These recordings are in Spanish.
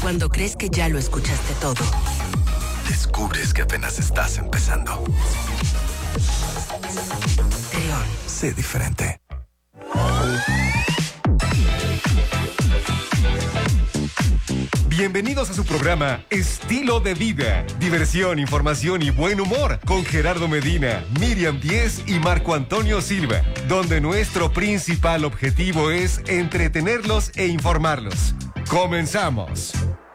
Cuando crees que ya lo escuchaste todo, descubres que apenas estás empezando. León. Sé diferente. Bienvenidos a su programa Estilo de Vida. Diversión, información y buen humor con Gerardo Medina, Miriam Díez y Marco Antonio Silva, donde nuestro principal objetivo es entretenerlos e informarlos. ¡Comenzamos!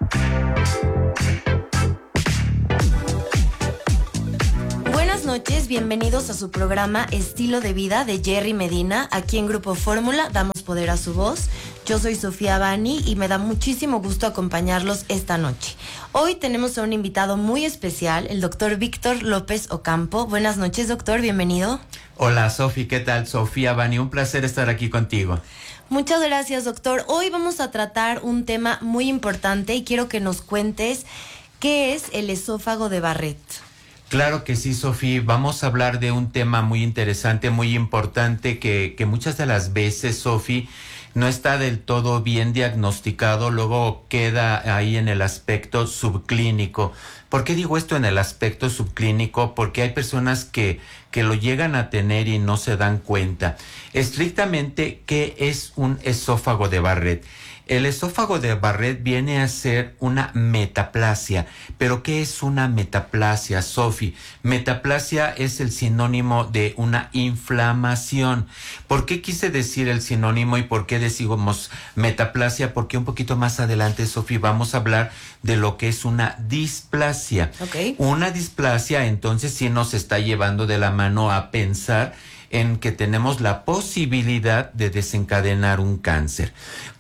Buenas noches, bienvenidos a su programa Estilo de Vida de Jerry Medina. Aquí en Grupo Fórmula damos poder a su voz. Yo soy Sofía Bani y me da muchísimo gusto acompañarlos esta noche. Hoy tenemos a un invitado muy especial, el doctor Víctor López Ocampo. Buenas noches, doctor, bienvenido. Hola, Sofi, ¿qué tal? Sofía Bani, un placer estar aquí contigo. Muchas gracias, doctor. Hoy vamos a tratar un tema muy importante y quiero que nos cuentes qué es el esófago de Barrett. Claro que sí, Sofía. Vamos a hablar de un tema muy interesante, muy importante, que muchas de las veces, Sofía, no está del todo bien diagnosticado, luego queda ahí en el aspecto subclínico. ¿Por qué digo esto en el aspecto subclínico? Porque hay personas que lo llegan a tener y no se dan cuenta. Estrictamente, ¿qué es un esófago de Barrett? El esófago de Barrett viene a ser una metaplasia. ¿Pero qué es una metaplasia, Sofi? Metaplasia es el sinónimo de una inflamación. ¿Por qué quise decir el sinónimo y por qué decimos metaplasia? Porque un poquito más adelante, Sofi, vamos a hablar de lo que es una displasia. Okay. Una displasia, entonces, sí nos está llevando de la mano a pensar en que tenemos la posibilidad de desencadenar un cáncer.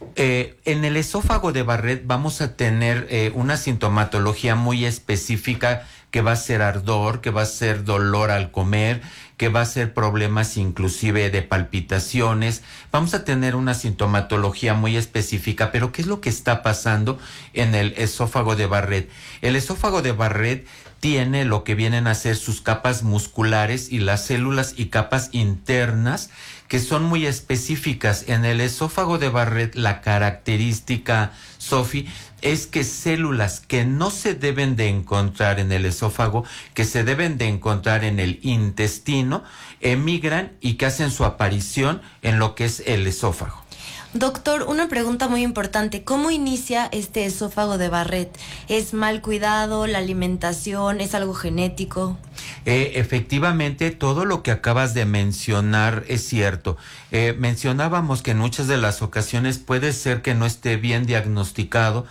En el esófago de Barrett vamos a tener una sintomatología muy específica que va a ser ardor, que va a ser dolor al comer, que va a ser problemas inclusive de palpitaciones. Vamos a tener una sintomatología muy específica, pero ¿qué es lo que está pasando en el esófago de Barrett? El esófago de Barrett tiene lo que vienen a ser sus capas musculares y las células y capas internas que son muy específicas. En el esófago de Barrett la característica, Sofi, es que células que no se deben de encontrar en el esófago, que se deben de encontrar en el intestino, emigran y que hacen su aparición en lo que es el esófago. Doctor, una pregunta muy importante. ¿Cómo inicia este esófago de Barrett? ¿Es mal cuidado, la alimentación, es algo genético? Efectivamente, todo lo que acabas de mencionar es cierto. Mencionábamos que en muchas de las ocasiones puede ser que no esté bien diagnosticado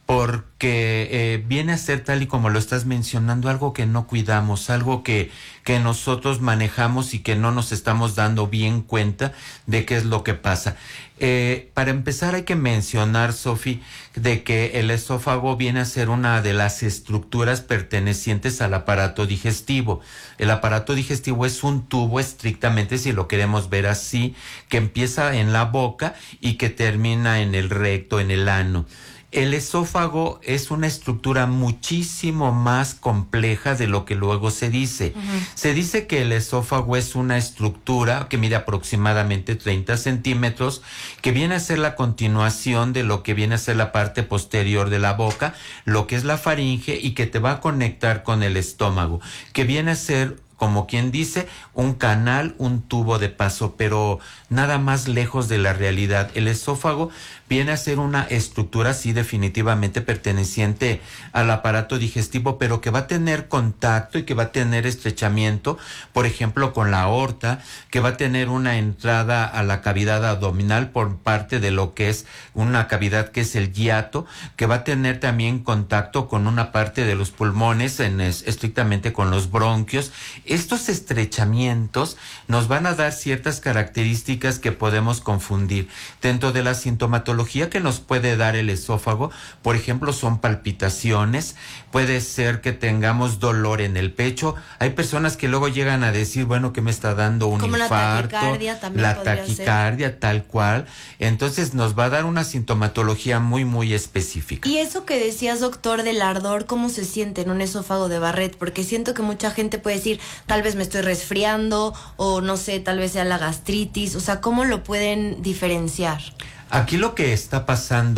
porque viene a ser, tal y como lo estás mencionando, algo que no cuidamos, algo que nosotros manejamos y que no nos estamos dando bien cuenta de qué es lo que pasa. Para empezar hay que mencionar, Sofi, de que el esófago viene a ser una de las estructuras pertenecientes al aparato digestivo. El aparato digestivo es un tubo, estrictamente, si lo queremos ver así, que empieza en la boca y que termina en el recto, en el ano. El esófago es una estructura muchísimo más compleja de lo que luego se dice. Se dice que el esófago es una estructura que mide aproximadamente 30 centímetros, que viene a ser la continuación de lo que viene a ser la parte posterior de la boca, lo que es la faringe, y que te va a conectar con el estómago, que viene a ser, como quien dice, un canal, un tubo de paso, pero nada más lejos de la realidad. El esófago viene a ser una estructura, sí, definitivamente perteneciente al aparato digestivo, pero que va a tener contacto y que va a tener estrechamiento, por ejemplo, con la aorta, que va a tener una entrada a la cavidad abdominal por parte de lo que es una cavidad que es el hiato, que va a tener también contacto con una parte de los pulmones, estrictamente con los bronquios. Estos estrechamientos nos van a dar ciertas características que podemos confundir. Dentro de la sintomatología que nos puede dar el esófago, por ejemplo, son palpitaciones, puede ser que tengamos dolor en el pecho. Hay personas que luego llegan a decir, bueno, que me está dando un como infarto, la taquicardia también la podría taquicardia, ser. tal cual. Entonces nos va a dar una sintomatología muy, muy específica. Y eso que decías, doctor, del ardor, ¿cómo se siente en un esófago de Barrett? Porque siento que mucha gente puede decir, tal vez me estoy resfriando, o no sé, tal vez sea la gastritis. O sea, ¿cómo lo pueden diferenciar? Aquí lo que está pasando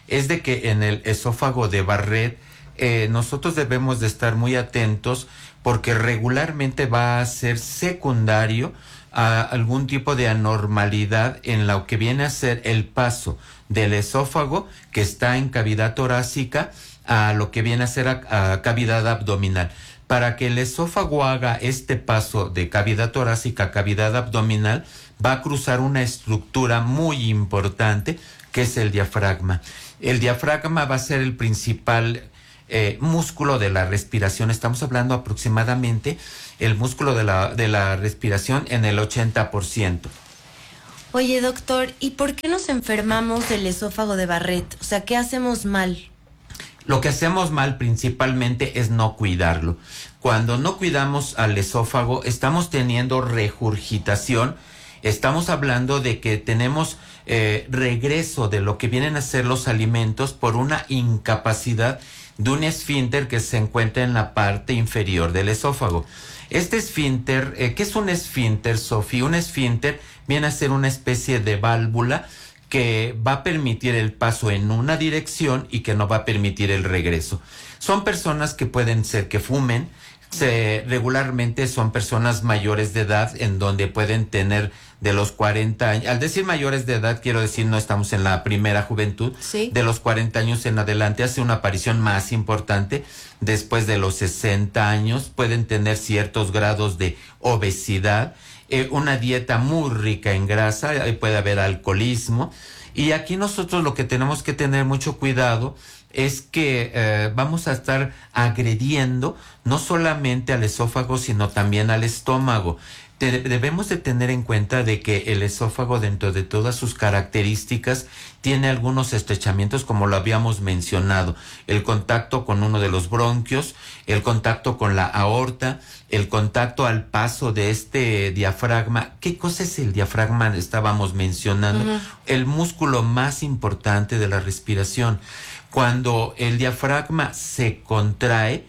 es de que en el esófago de Barrett nosotros debemos de estar muy atentos porque regularmente va a ser secundario a algún tipo de anormalidad en lo que viene a ser el paso del esófago que está en cavidad torácica a lo que viene a ser a cavidad abdominal. Para que el esófago haga este paso de cavidad torácica a cavidad abdominal, va a cruzar una estructura muy importante que es el diafragma. El diafragma va a ser el principal músculo de la respiración. Estamos hablando aproximadamente el músculo de la respiración en el 80%. Oye, doctor, ¿y por qué nos enfermamos del esófago de Barrett? O sea, ¿qué hacemos mal? Lo que hacemos mal principalmente es no cuidarlo. Cuando no cuidamos al esófago, estamos teniendo regurgitación. Estamos hablando de que tenemos regreso de lo que vienen a ser los alimentos por una incapacidad de un esfínter que se encuentra en la parte inferior del esófago. Este esfínter, ¿qué es un esfínter, Sofi? Un esfínter viene a ser una especie de válvula que va a permitir el paso en una dirección y que no va a permitir el regreso. Son personas que pueden ser que fumen, regularmente son personas mayores de edad en donde pueden tener de los 40 años, al decir mayores de edad quiero decir no estamos en la primera juventud, ¿sí? De los 40 años en adelante hace una aparición más importante, después de los 60 años pueden tener ciertos grados de obesidad, una dieta muy rica en grasa, puede haber alcoholismo, y aquí nosotros lo que tenemos que tener mucho cuidado es que vamos a estar agrediendo no solamente al esófago, sino también al estómago. Debemos de tener en cuenta de que el esófago, dentro de todas sus características, tiene algunos estrechamientos, como lo habíamos mencionado. El contacto con uno de los bronquios, el contacto con la aorta, el contacto al paso de este diafragma. ¿Qué cosa es el diafragma? Estábamos mencionando. El músculo más importante de la respiración. Cuando el diafragma se contrae,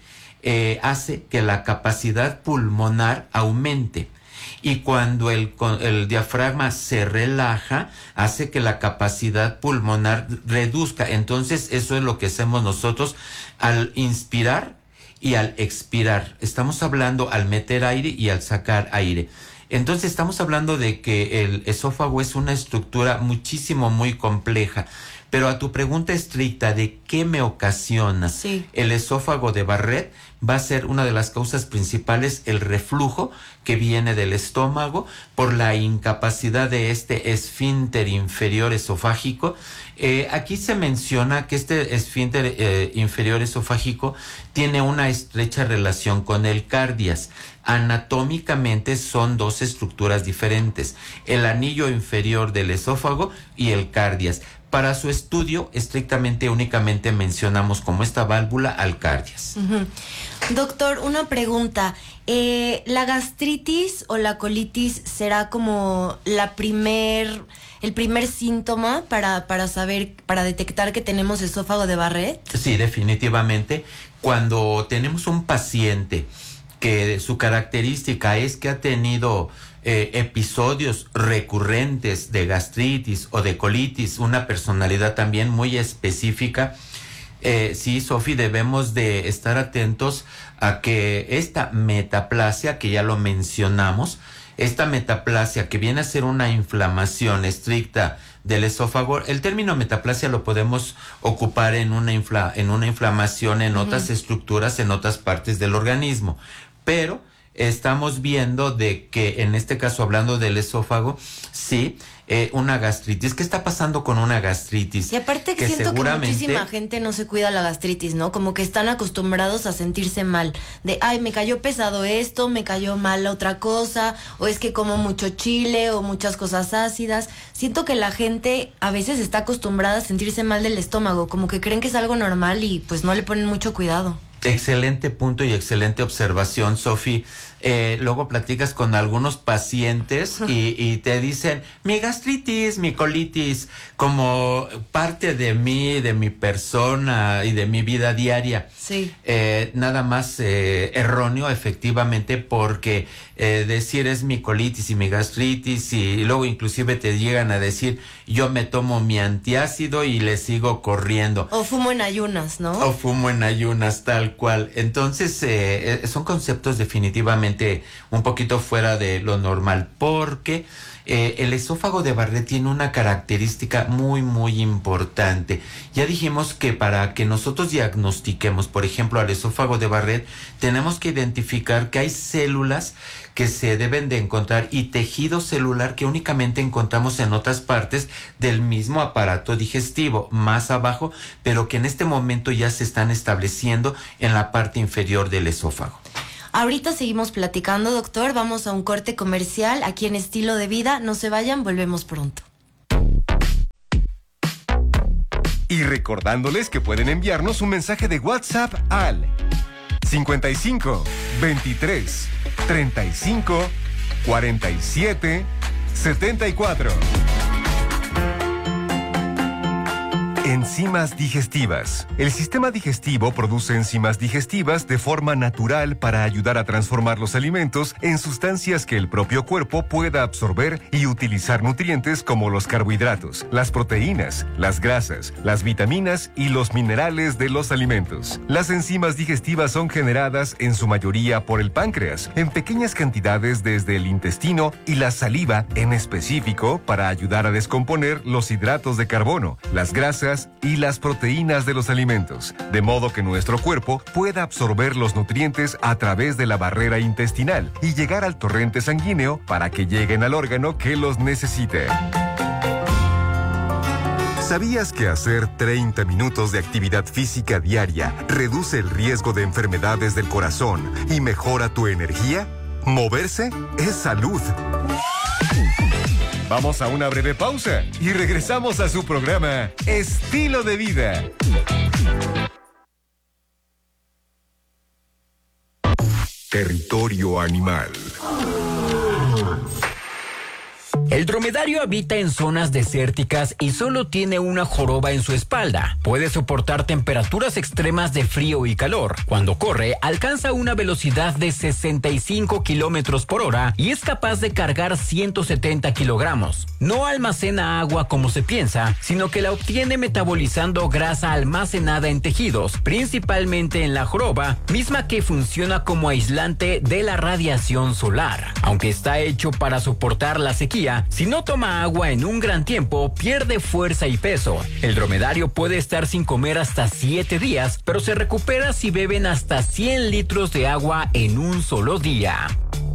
hace que la capacidad pulmonar aumente. Y cuando el diafragma se relaja, hace que la capacidad pulmonar reduzca. Entonces, eso es lo que hacemos nosotros al inspirar y al expirar. Estamos hablando al meter aire y al sacar aire. Entonces, estamos hablando de que el esófago es una estructura muy compleja. Pero a tu pregunta estricta de qué me ocasiona el esófago de Barrett, va a ser una de las causas principales el reflujo que viene del estómago por la incapacidad de este esfínter inferior esofágico. Aquí se menciona que este esfínter inferior esofágico tiene una estrecha relación con el cardias. Anatómicamente son dos estructuras diferentes, el anillo inferior del esófago y el cardias. Para su estudio, únicamente mencionamos como esta válvula al cardias. Doctor, una pregunta. ¿La gastritis o la colitis será como el primer síntoma para saber, para detectar que tenemos esófago de Barrett? Sí, definitivamente. Cuando tenemos un paciente que su característica es que ha tenido episodios recurrentes de gastritis o de colitis, una personalidad también muy específica, sí, Sofi, debemos de estar atentos a que esta metaplasia, que ya lo mencionamos, esta metaplasia que viene a ser una inflamación estricta del esófago, el término metaplasia lo podemos ocupar en una inflamación en otras estructuras, en otras partes del organismo, pero estamos viendo de que en este caso, hablando del esófago, sí, una gastritis. ¿Qué está pasando con una gastritis? Y aparte que siento que muchísima gente no se cuida la gastritis, ¿no? Como que están acostumbrados a sentirse mal. De, ay, me cayó pesado esto, me cayó mal otra cosa, o es que como mucho chile o muchas cosas ácidas. Siento que la gente a veces está acostumbrada a sentirse mal del estómago, como que creen que es algo normal y pues no le ponen mucho cuidado. Excelente punto y excelente observación, Sofi. Luego platicas con algunos pacientes y te dicen, mi gastritis, mi colitis, como parte de mí, de mi persona y de mi vida diaria. Sí. Nada más erróneo, efectivamente, porque decir es mi colitis y mi gastritis y luego inclusive te llegan a decir, yo me tomo mi antiácido y le sigo corriendo. O fumo en ayunas, ¿no? O fumo en ayunas, tal cual. Entonces, son conceptos definitivamente un poquito fuera de lo normal, porque el esófago de Barrett tiene una característica muy, muy importante. Ya dijimos que para que nosotros diagnostiquemos, por ejemplo, al esófago de Barrett, tenemos que identificar que hay células que se deben de encontrar y tejido celular que únicamente encontramos en otras partes del mismo aparato digestivo, más abajo, pero que en este momento ya se están estableciendo en la parte inferior del esófago. Ahorita seguimos platicando, doctor. Vamos a un corte comercial aquí en Estilo de Vida. No se vayan, volvemos pronto. Y recordándoles que pueden enviarnos un mensaje de WhatsApp al 55 23 35 47 74. Enzimas digestivas. El sistema digestivo produce enzimas digestivas de forma natural para ayudar a transformar los alimentos en sustancias que el propio cuerpo pueda absorber y utilizar nutrientes como los carbohidratos, las proteínas, las grasas, las vitaminas y los minerales de los alimentos. Las enzimas digestivas son generadas en su mayoría por el páncreas, en pequeñas cantidades desde el intestino y la saliva en específico para ayudar a descomponer los hidratos de carbono, las grasas y las proteínas de los alimentos, de modo que nuestro cuerpo pueda absorber los nutrientes a través de la barrera intestinal y llegar al torrente sanguíneo para que lleguen al órgano que los necesite. ¿Sabías que hacer 30 minutos de actividad física diaria reduce el riesgo de enfermedades del corazón y mejora tu energía? Moverse es salud. Vamos a una breve pausa y regresamos a su programa Estilo de Vida. Territorio animal. El dromedario habita en zonas desérticas y solo tiene una joroba en su espalda. Puede soportar temperaturas extremas de frío y calor. Cuando corre, alcanza una velocidad de 65 kilómetros por hora y es capaz de cargar 170 kilogramos. No almacena agua como se piensa, sino que la obtiene metabolizando grasa almacenada en tejidos, principalmente en la joroba, misma que funciona como aislante de la radiación solar. Aunque está hecho para soportar la sequía, si no toma agua en un gran tiempo, pierde fuerza y peso. El dromedario puede estar sin comer hasta 7 días, pero se recupera si beben hasta 100 litros de agua en un solo día.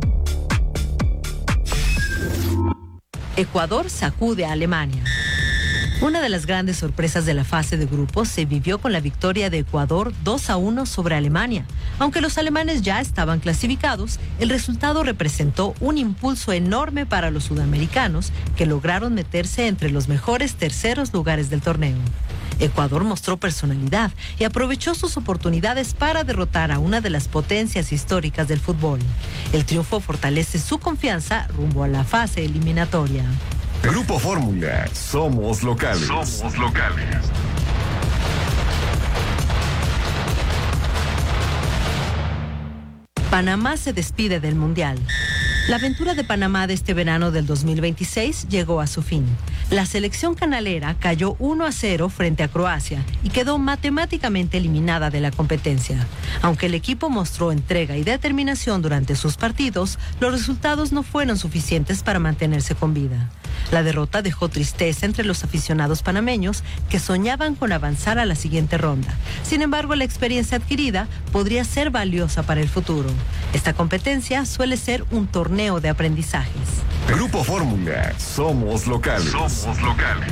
Ecuador sacude a Alemania. Una de las grandes sorpresas de la fase de grupos se vivió con la victoria de Ecuador 2-1 sobre Alemania. Aunque los alemanes ya estaban clasificados, el resultado representó un impulso enorme para los sudamericanos que lograron meterse entre los mejores terceros lugares del torneo. Ecuador mostró personalidad y aprovechó sus oportunidades para derrotar a una de las potencias históricas del fútbol. El triunfo fortalece su confianza rumbo a la fase eliminatoria. Grupo Fórmula, somos locales. Somos locales. Panamá se despide del Mundial. La aventura de Panamá de este verano del 2026 llegó a su fin. La selección canalera cayó 1-0 frente a Croacia y quedó matemáticamente eliminada de la competencia. Aunque el equipo mostró entrega y determinación durante sus partidos, los resultados no fueron suficientes para mantenerse con vida. La derrota dejó tristeza entre los aficionados panameños que soñaban con avanzar a la siguiente ronda. Sin embargo, la experiencia adquirida podría ser valiosa para el futuro. Esta competencia suele ser un torneo de aprendizajes. Grupo Fórmula, somos locales. Somos locales.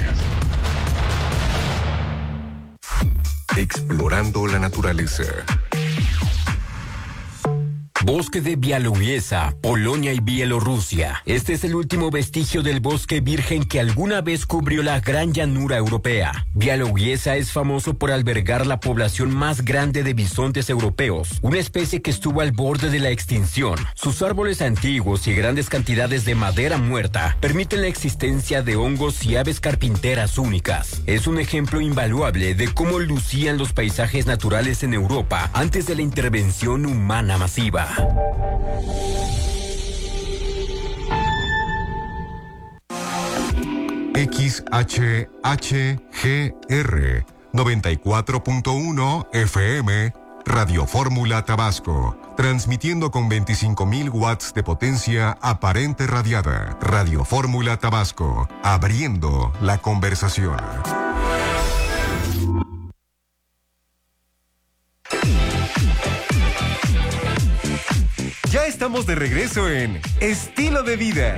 Explorando la naturaleza. Bosque de Białowieża, Polonia y Bielorrusia. Este es el último vestigio del bosque virgen que alguna vez cubrió la gran llanura europea. Białowieża es famoso por albergar la población más grande de bisontes europeos, una especie que estuvo al borde de la extinción. Sus árboles antiguos y grandes cantidades de madera muerta permiten la existencia de hongos y aves carpinteras únicas. Es un ejemplo invaluable de cómo lucían los paisajes naturales en Europa antes de la intervención humana masiva. XHHGR 94.1 FM Radio Fórmula Tabasco, transmitiendo con 25.000 watts de potencia aparente radiada. Radio Fórmula Tabasco, abriendo la conversación. Ya estamos de regreso en Estilo de Vida.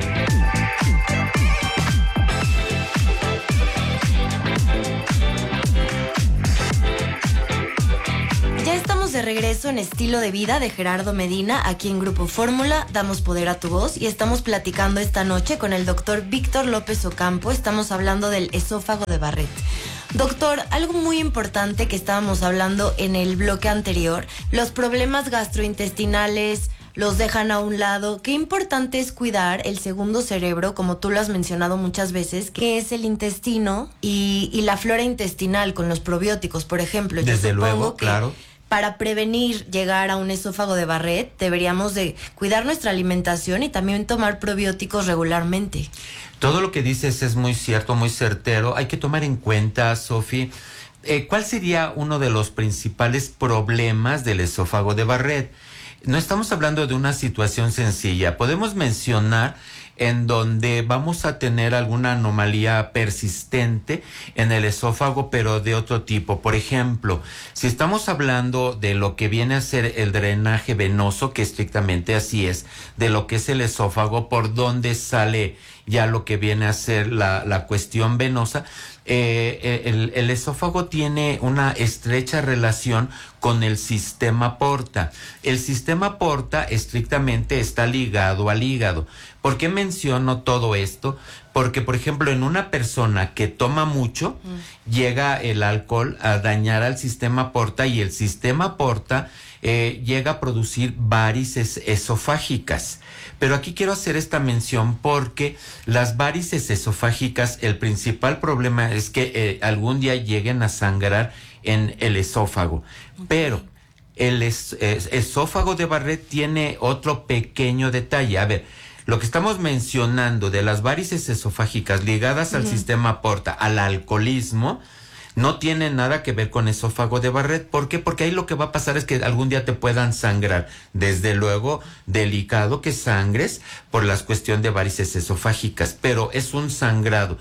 Ya estamos de regreso en Estilo de Vida de Gerardo Medina, aquí en Grupo Fórmula, damos poder a tu voz, y estamos platicando esta noche con el doctor Víctor López Ocampo. Estamos hablando del esófago de Barrett. Doctor, algo muy importante que estábamos hablando en el bloque anterior, los problemas gastrointestinales los dejan a un lado. Qué importante es cuidar el segundo cerebro, como tú lo has mencionado muchas veces, que es el intestino y la flora intestinal con los probióticos, por ejemplo. Desde luego, claro. Para prevenir llegar a un esófago de Barrett, deberíamos de cuidar nuestra alimentación y también tomar probióticos regularmente. Todo lo que dices es muy cierto, muy certero. Hay que tomar en cuenta, Sofi, ¿cuál sería uno de los principales problemas del esófago de Barrett? No estamos hablando de una situación sencilla. Podemos mencionar en donde vamos a tener alguna anomalía persistente en el esófago, pero de otro tipo. Por ejemplo, si estamos hablando de lo que viene a ser el drenaje venoso, que estrictamente así es, de lo que es el esófago, por donde sale ya lo que viene a ser la cuestión venosa, el esófago tiene una estrecha relación con el sistema porta. El sistema porta estrictamente está ligado al hígado. ¿Por qué menciono todo esto? Porque, por ejemplo, en una persona que toma mucho, llega el alcohol a dañar al sistema porta, y el sistema porta llega a producir varices esofágicas. Pero aquí quiero hacer esta mención porque las varices esofágicas, el principal problema es que algún día lleguen a sangrar en el esófago. Pero el esófago de Barrett tiene otro pequeño detalle. A ver, lo que estamos mencionando de las varices esofágicas ligadas al sistema porta, al alcoholismo, no tiene nada que ver con esófago de Barrett. ¿Por qué? Porque ahí lo que va a pasar es que algún día te puedan sangrar. Desde luego, delicado que sangres por la cuestión de varices esofágicas, pero es un sangrado.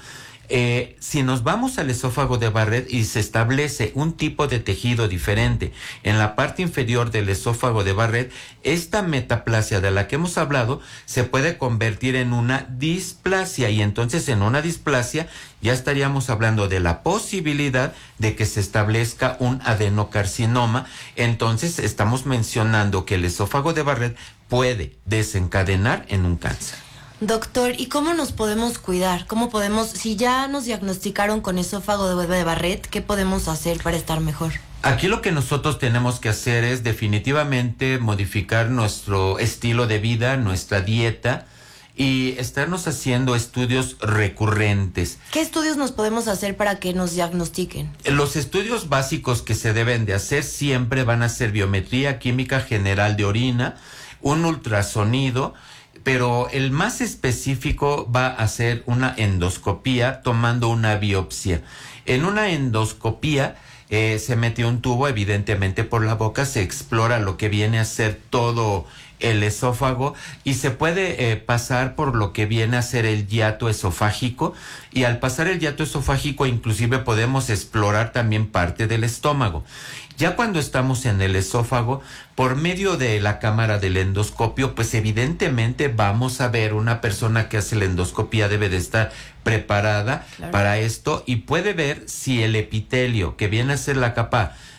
Si nos vamos al esófago de Barrett y se establece un tipo de tejido diferente en la parte inferior del esófago de Barrett, esta metaplasia de la que hemos hablado se puede convertir en una displasia, y entonces en una displasia ya estaríamos hablando de la posibilidad de que se establezca un adenocarcinoma. Entonces estamos mencionando que el esófago de Barrett puede desencadenar en un cáncer. Doctor, ¿y cómo nos podemos cuidar? ¿Cómo podemos, si ya nos diagnosticaron con esófago de Barrett, qué podemos hacer para estar mejor? Aquí lo que nosotros tenemos que hacer es definitivamente modificar nuestro estilo de vida, nuestra dieta, y estarnos haciendo estudios recurrentes. ¿Qué estudios nos podemos hacer para que nos diagnostiquen? Los estudios básicos que se deben de hacer siempre van a ser biometría química general de orina, un ultrasonido, pero el más específico va a ser una endoscopía tomando una biopsia. En una endoscopía se mete un tubo, evidentemente por la boca, se explora lo que viene a ser todo el esófago y se puede pasar por lo que viene a ser el hiato esofágico, y al pasar el hiato esofágico inclusive podemos explorar también parte del estómago. Ya cuando estamos en el esófago, por medio de la cámara del endoscopio, pues evidentemente vamos a ver, una persona que hace la endoscopía debe de estar preparada para esto, y puede ver si el epitelio, que viene a ser la capa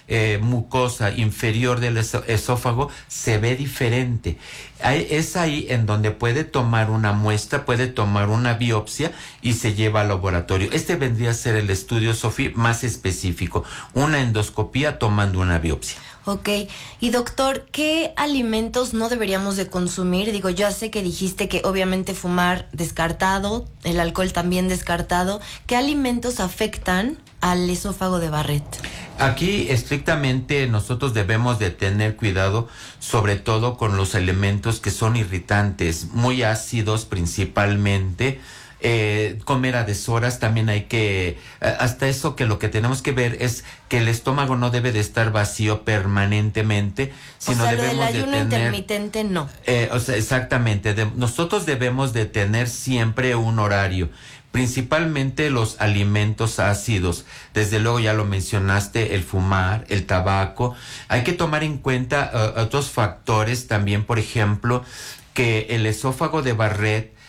mucosa inferior del esófago se ve diferente. Es ahí en donde puede tomar una muestra, puede tomar una biopsia y se lleva al laboratorio. Este vendría a ser el estudio, Sofía, más específico, una endoscopía tomando una biopsia. Ok, y doctor, ¿qué alimentos no deberíamos de consumir? Digo, ya sé que dijiste que obviamente fumar descartado, el alcohol también descartado. ¿Qué alimentos afectan al esófago de Barrett? Aquí estrictamente nosotros debemos de tener cuidado, sobre todo con los elementos que son irritantes, muy ácidos principalmente. Comer a deshoras, también hay que, hasta eso, que lo que tenemos que ver es que el estómago no debe de estar vacío permanentemente, sino o sea, debemos lo del ayuno de tener intermitente no. O sea, exactamente, nosotros debemos de tener siempre un horario, principalmente los alimentos ácidos. Desde luego ya lo mencionaste, el fumar, el tabaco. Hay que tomar en cuenta otros factores también, por ejemplo, que el esófago de Barrett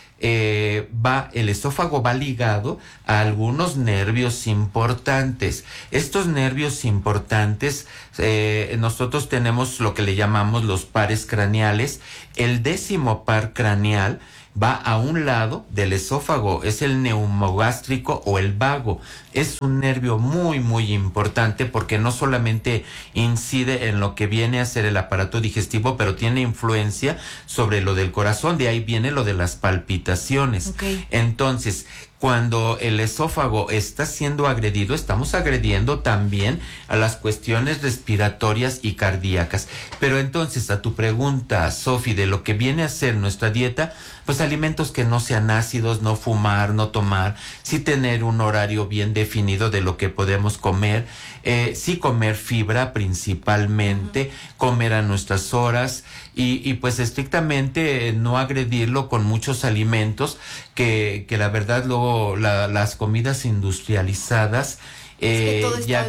el esófago va ligado a algunos nervios importantes. Estos nervios importantes, nosotros tenemos lo que le llamamos los pares craneales. El 10º par craneal va a un lado del esófago, es el neumogástrico o el vago. Es un nervio muy, muy importante porque no solamente incide en lo que viene a ser el aparato digestivo, pero tiene influencia sobre lo del corazón. De ahí viene lo de las palpitaciones. Okay. Entonces, cuando el esófago está siendo agredido, estamos agrediendo también a las cuestiones respiratorias y cardíacas. Pero entonces, a tu pregunta, Sofi, de lo que viene a ser nuestra dieta, pues alimentos que no sean ácidos, no fumar, no tomar, sí tener un horario bien definido de lo que podemos comer, sí comer fibra principalmente, comer a nuestras horas y pues estrictamente no agredirlo con muchos alimentos que la verdad luego las comidas industrializadas ya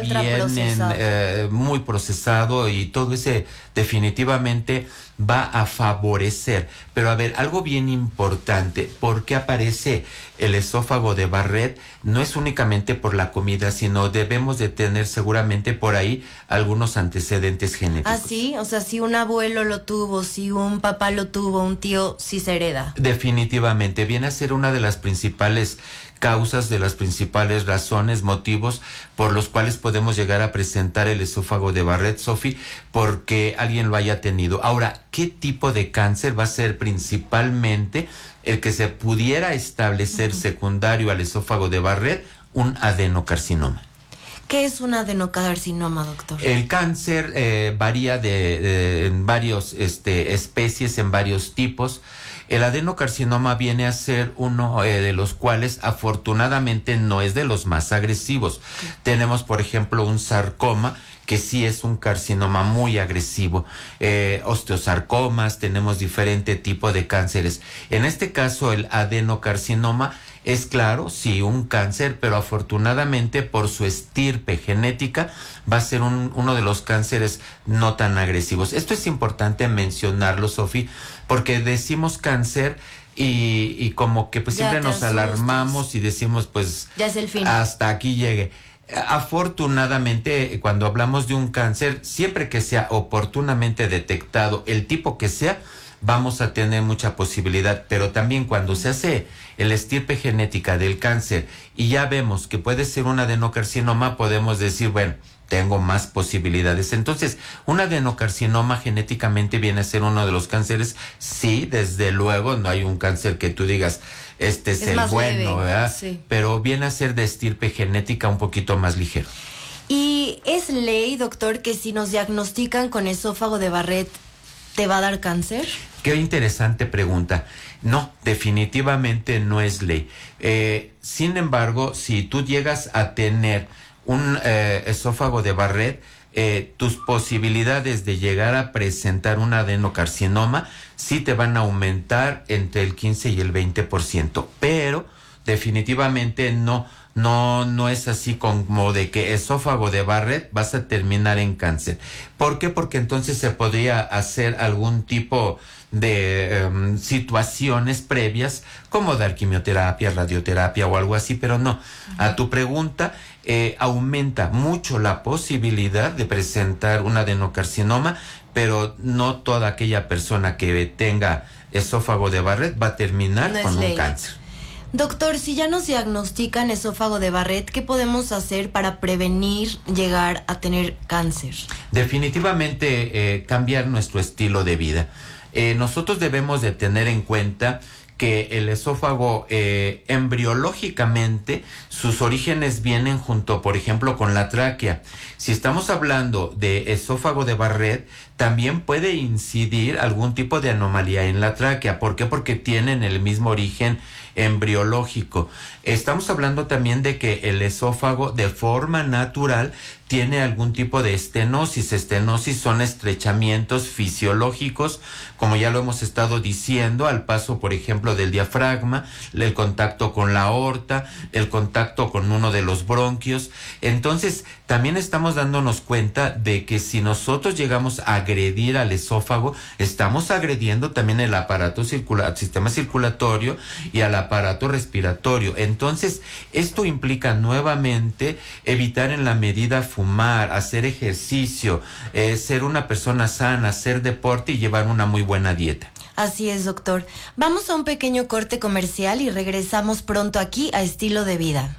vienen muy procesado, y todo ese definitivamente va a favorecer. Pero a ver, algo bien importante, ¿por qué aparece el esófago de Barrett? No es únicamente por la comida, sino debemos de tener seguramente por ahí algunos antecedentes genéticos. Ah, sí, o sea, si un abuelo lo tuvo, si un papá lo tuvo, un tío, sí se hereda. Definitivamente, viene a ser una de las principales causas, de las principales razones, motivos por los cuales podemos llegar a presentar el esófago de Barrett, Sofi, porque alguien lo haya tenido. Ahora, ¿qué tipo de cáncer va a ser principalmente el que se pudiera establecer secundario al esófago de Barrett? Un adenocarcinoma. ¿Qué es un adenocarcinoma, doctor? El cáncer varía en varios especies, en varios tipos. El adenocarcinoma viene a ser uno de los cuales afortunadamente no es de los más agresivos. Tenemos, por ejemplo, un sarcoma, que sí es un carcinoma muy agresivo. Osteosarcomas, tenemos diferente tipo de cánceres. En este caso, el adenocarcinoma es, claro, sí, un cáncer, pero afortunadamente por su estirpe genética va a ser uno de los cánceres no tan agresivos. Esto es importante mencionarlo, Sofi, porque decimos cáncer y como que pues siempre nos alarmamos y decimos pues ya es el fin, hasta aquí llegue. Afortunadamente, cuando hablamos de un cáncer, siempre que sea oportunamente detectado, el tipo que sea, vamos a tener mucha posibilidad. Pero también cuando se hace el estirpe genética del cáncer y ya vemos que puede ser un adenocarcinoma, podemos decir, bueno, tengo más posibilidades. Entonces, un adenocarcinoma genéticamente viene a ser uno de los cánceres. Sí, desde luego, no hay un cáncer que tú digas, este es el bueno, ¿verdad? Sí. Pero viene a ser de estirpe genética un poquito más ligero. ¿Y es ley, doctor, que si nos diagnostican con esófago de Barrett, te va a dar cáncer? Qué interesante pregunta. No, definitivamente no es ley. Sin embargo, si tú llegas a tener un esófago de Barrett, tus posibilidades de llegar a presentar un adenocarcinoma sí te van a aumentar entre el 15 y el 20%, pero definitivamente no es así como de que esófago de Barrett vas a terminar en cáncer. ¿Por qué? Porque entonces se podría hacer algún tipo de situaciones previas, como dar quimioterapia, radioterapia o algo así, pero no. A tu pregunta, aumenta mucho la posibilidad de presentar un adenocarcinoma, pero no toda aquella persona que tenga esófago de Barrett va a terminar con un cáncer. Doctor, si ya nos diagnostican esófago de Barrett, ¿qué podemos hacer para prevenir llegar a tener cáncer? Definitivamente cambiar nuestro estilo de vida. Nosotros debemos de tener en cuenta que el esófago embriológicamente sus orígenes vienen junto, por ejemplo, con la tráquea. Si estamos hablando de esófago de Barrett, también puede incidir algún tipo de anomalía en la tráquea. ¿Por qué? Porque tienen el mismo origen embriológico. Estamos hablando también de que el esófago de forma natural tiene algún tipo de estenosis. Estenosis son estrechamientos fisiológicos, como ya lo hemos estado diciendo, al paso, por ejemplo, del diafragma, el contacto con la aorta, el contacto con uno de los bronquios. Entonces, también estamos dándonos cuenta de que si nosotros llegamos a agredir al esófago, estamos agrediendo también el aparato sistema circulatorio y al aparato respiratorio. Entonces, esto implica nuevamente evitar en la medida fumar, hacer ejercicio, ser una persona sana, hacer deporte y llevar una muy buena dieta. Así es, doctor. Vamos a un pequeño corte comercial y regresamos pronto aquí a Estilo de Vida.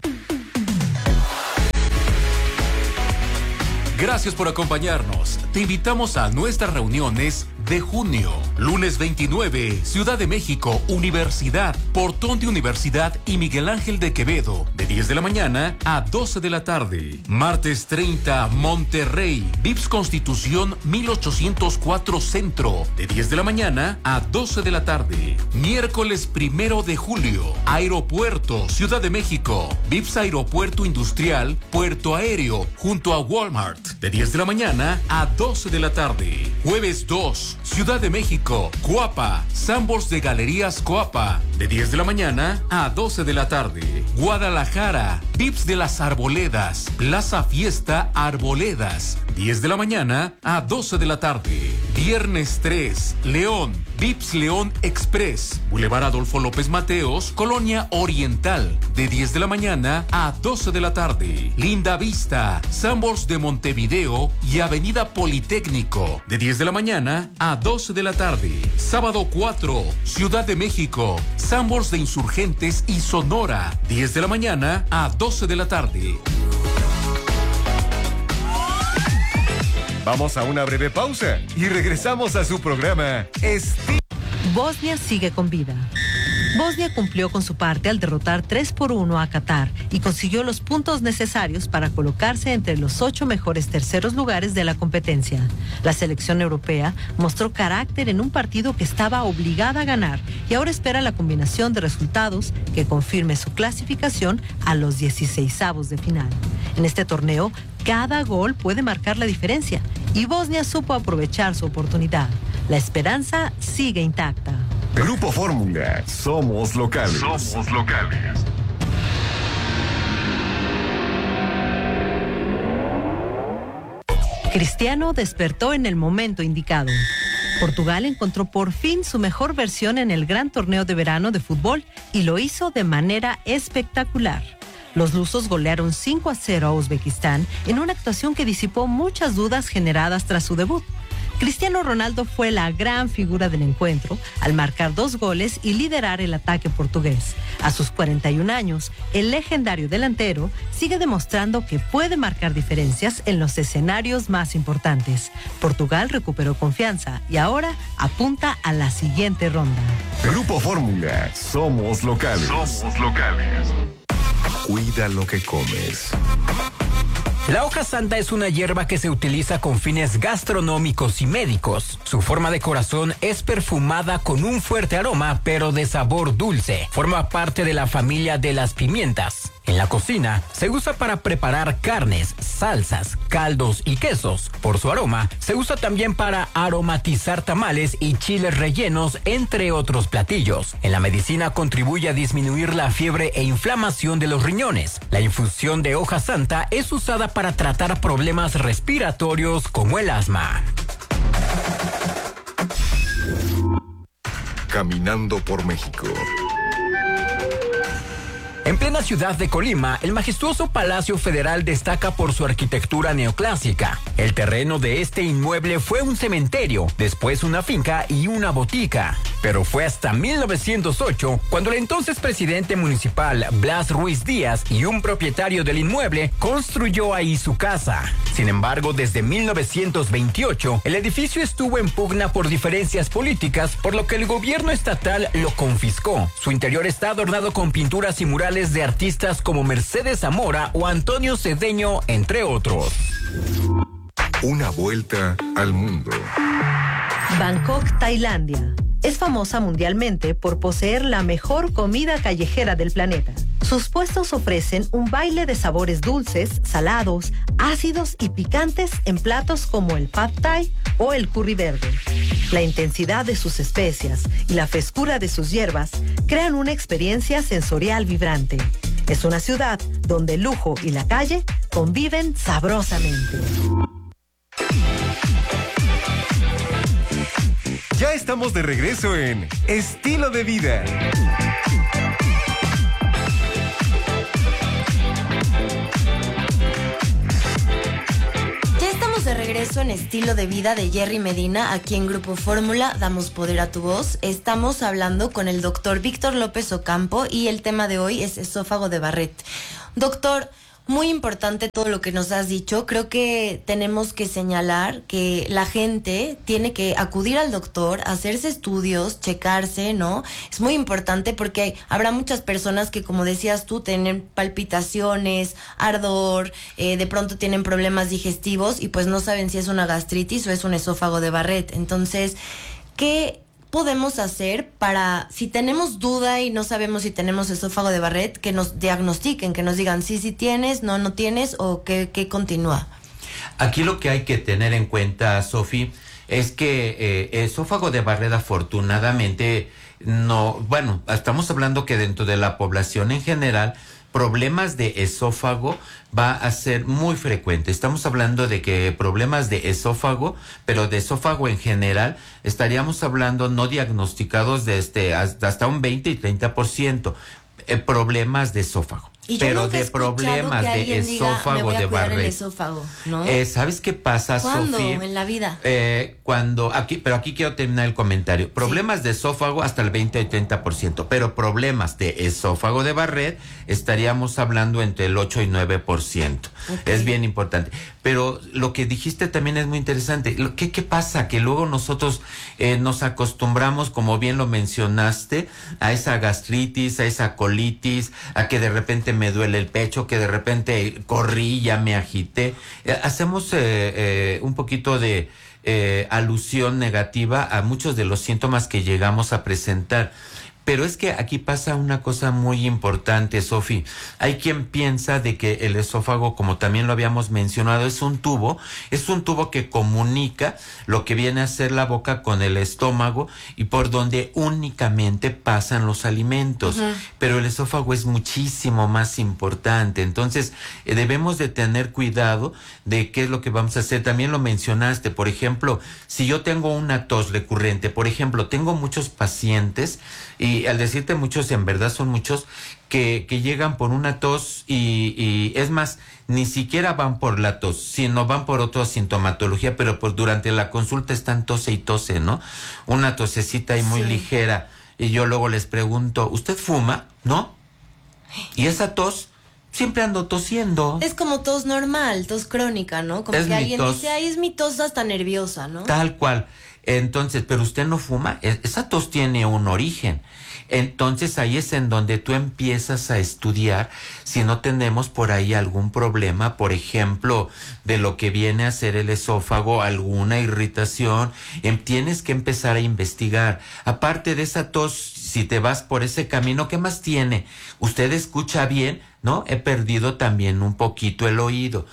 Gracias por acompañarnos. Te invitamos a nuestras reuniones de junio. Lunes 29, Ciudad de México, Universidad, Portón de Universidad y Miguel Ángel de Quevedo, de 10 de la mañana a 12 de la tarde. Martes 30, Monterrey, Vips Constitución 1804 Centro, de 10 de la mañana a 12 de la tarde. Miércoles 1 de julio, Aeropuerto, Ciudad de México, Vips Aeropuerto Industrial, Puerto Aéreo, junto a Walmart, de 10 de la mañana a 12 de la tarde. Jueves 2, Ciudad de México, Coapa, Sanborns de Galerías Coapa, de 10 de la mañana a 12 de la tarde. Guadalajara, Vips de las Arboledas, Plaza Fiesta Arboledas, 10 de la mañana a 12 de la tarde. Viernes 3, León, Vips León Express, Boulevard Adolfo López Mateos, Colonia Oriental, de 10 de la mañana a 12 de la tarde. Linda Vista, Sanborns de Montevideo y Avenida Politécnico, de 10 de la mañana a 12 de la tarde. Sábado 4, Ciudad de México, Sanborns de Insurgentes y Sonora, 10 de la mañana a 12 de la tarde. Vamos a una breve pausa y regresamos a su programa Bosnia sigue con vida. Bosnia cumplió con su parte al derrotar 3-1 a Qatar y consiguió los puntos necesarios para colocarse entre los 8 mejores terceros lugares de la competencia. La selección europea mostró carácter en un partido que estaba obligada a ganar y ahora espera la combinación de resultados que confirme su clasificación a los 16avos de final. En este torneo, cada gol puede marcar la diferencia y Bosnia supo aprovechar su oportunidad. La esperanza sigue intacta. Grupo Fórmula. Somos locales. Somos locales. Cristiano despertó en el momento indicado. Portugal encontró por fin su mejor versión en el gran torneo de verano de fútbol y lo hizo de manera espectacular. Los lusos golearon 5-0 a Uzbekistán en una actuación que disipó muchas dudas generadas tras su debut. Cristiano Ronaldo fue la gran figura del encuentro al marcar 2 goles y liderar el ataque portugués. A sus 41 años, el legendario delantero sigue demostrando que puede marcar diferencias en los escenarios más importantes. Portugal recuperó confianza y ahora apunta a la siguiente ronda. Grupo Fórmula. Somos locales. Somos locales. Cuida lo que comes. La hoja santa es una hierba que se utiliza con fines gastronómicos y médicos. Su forma de corazón es perfumada con un fuerte aroma, pero de sabor dulce. Forma parte de la familia de las pimientas. En la cocina se usa para preparar carnes, salsas, caldos y quesos. Por su aroma, se usa también para aromatizar tamales y chiles rellenos, entre otros platillos. En la medicina contribuye a disminuir la fiebre e inflamación de los riñones. La infusión de hoja santa es usada para tratar problemas respiratorios como el asma. Caminando por México. En plena ciudad de Colima, el majestuoso Palacio Federal destaca por su arquitectura neoclásica. El terreno de este inmueble fue un cementerio, después una finca y una botica. Pero fue hasta 1908 cuando el entonces presidente municipal Blas Ruiz Díaz y un propietario del inmueble construyó ahí su casa. Sin embargo, desde 1928, el edificio estuvo en pugna por diferencias políticas, por lo que el gobierno estatal lo confiscó. Su interior está adornado con pinturas y murales de artistas como Mercedes Zamora o Antonio Cedeño, entre otros. Una vuelta al mundo. Bangkok, Tailandia. Es famosa mundialmente por poseer la mejor comida callejera del planeta. Sus puestos ofrecen un baile de sabores dulces, salados, ácidos y picantes en platos como el Pad Thai o el curry verde. La intensidad de sus especias y la frescura de sus hierbas crean una experiencia sensorial vibrante. Es una ciudad donde el lujo y la calle conviven sabrosamente. Ya estamos de regreso en Estilo de Vida. Ya estamos de regreso en Estilo de Vida de Jerry Medina, aquí en Grupo Fórmula, damos poder a tu voz. Estamos hablando con el doctor Víctor López Ocampo y el tema de hoy es esófago de Barrett. Doctor, muy importante todo lo que nos has dicho. Creo que tenemos que señalar que la gente tiene que acudir al doctor, hacerse estudios, checarse, ¿no? Es muy importante porque habrá muchas personas que, como decías tú, tienen palpitaciones, ardor, de pronto tienen problemas digestivos y pues no saben si es una gastritis o es un esófago de Barrett. Entonces, ¿qué podemos hacer para, si tenemos duda y no sabemos si tenemos esófago de Barrett, que nos diagnostiquen, que nos digan sí tienes, no tienes o qué continúa? Aquí lo que hay que tener en cuenta, Sofi, es que esófago de Barrett afortunadamente no, bueno, estamos hablando que dentro de la población en general, problemas de esófago va a ser muy frecuente. Estamos hablando de que problemas de esófago, pero de esófago en general, estaríamos hablando no diagnosticados de hasta un 20 y 30%. Problemas de esófago. Y pero de problemas de esófago de Barrett. ¿No? ¿Sabes qué pasa, ¿Cuándo Sofía? en la vida? Pero aquí quiero terminar el comentario. Problemas de esófago hasta el 20 y 30%, pero problemas de esófago de Barrett estaríamos hablando entre el 8 y 9%. Okay. Es bien importante. Pero lo que dijiste también es muy interesante. ¿Qué pasa? Que luego nosotros nos acostumbramos, como bien lo mencionaste, a esa gastritis, a esa colitis, a que de repente me duele el pecho, que de repente corrí, ya me agité. Hacemos un poquito de alusión negativa a muchos de los síntomas que llegamos a presentar. Pero es que aquí pasa una cosa muy importante, Sofi. Hay quien piensa de que el esófago, como también lo habíamos mencionado, es un tubo que comunica lo que viene a ser la boca con el estómago y por donde únicamente pasan los alimentos. Uh-huh. Pero el esófago es muchísimo más importante. Entonces, debemos de tener cuidado de qué es lo que vamos a hacer. También lo mencionaste, por ejemplo, si yo tengo una tos recurrente, por ejemplo, tengo muchos pacientes, y al decirte muchos, en verdad son muchos, que llegan por una tos y es más, ni siquiera van por la tos, sino van por otra sintomatología, pero durante la consulta están tose y tose, ¿no? Una tosecita y muy ligera. Y yo luego les pregunto, ¿usted fuma? ¿No? Y esa tos, siempre ando tosiendo. Es como tos normal, tos crónica, ¿no? Como es que alguien tos. dice, ay, es mi tos hasta nerviosa, ¿no? Tal cual. Entonces, pero usted no fuma, esa tos tiene un origen. Entonces ahí es en donde tú empiezas a estudiar si no tenemos por ahí algún problema, por ejemplo, de lo que viene a ser el esófago, alguna irritación. Tienes que empezar a investigar. Aparte de esa tos, si te vas por ese camino, ¿qué más tiene? Usted escucha bien, ¿no? He perdido también un poquito el oído.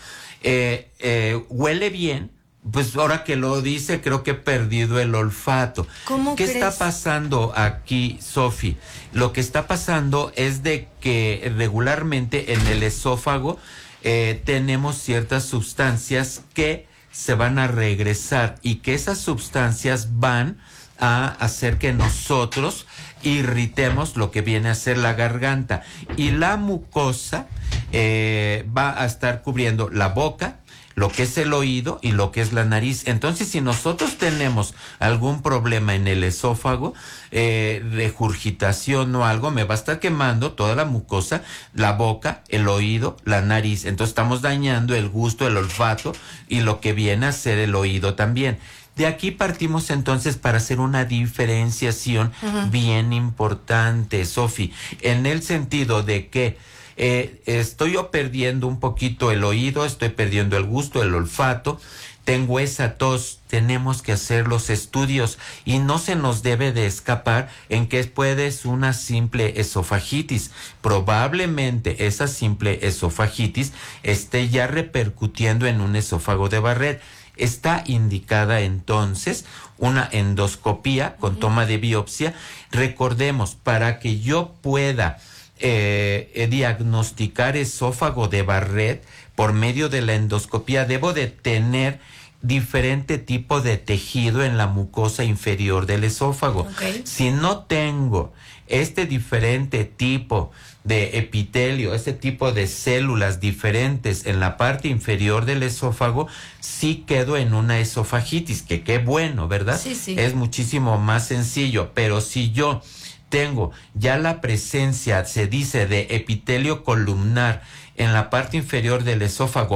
Huele bien. Pues ahora que lo dice, creo que he perdido el olfato. ¿Qué está pasando aquí, Sofi? Lo que está pasando es de que regularmente en el esófago tenemos ciertas sustancias que se van a regresar y que esas sustancias van a hacer que nosotros irritemos lo que viene a ser la garganta. Y la mucosa va a estar cubriendo la boca, lo que es el oído y lo que es la nariz. Entonces, si nosotros tenemos algún problema en el esófago, regurgitación o algo, me va a estar quemando toda la mucosa, la boca, el oído, la nariz. Entonces estamos dañando el gusto, el olfato y lo que viene a ser el oído también. De aquí partimos entonces para hacer una diferenciación bien importante, Sofi, en el sentido de que estoy yo perdiendo un poquito el oído, estoy perdiendo el gusto, el olfato, tengo esa tos, tenemos que hacer los estudios y no se nos debe de escapar en que puede ser una simple esofagitis. Probablemente esa simple esofagitis esté ya repercutiendo en un esófago de Barrett. Está indicada entonces una endoscopía con toma de biopsia. Recordemos, para que yo pueda diagnosticar esófago de Barrett por medio de la endoscopía, debo de tener diferente tipo de tejido en la mucosa inferior del esófago. Okay. Si no tengo este diferente tipo de epitelio, este tipo de células diferentes en la parte inferior del esófago, sí quedo en una esofagitis, que qué bueno, ¿verdad? Sí, sí. Es muchísimo más sencillo, pero si yo tengo ya la presencia, se dice, de epitelio columnar en la parte inferior del esófago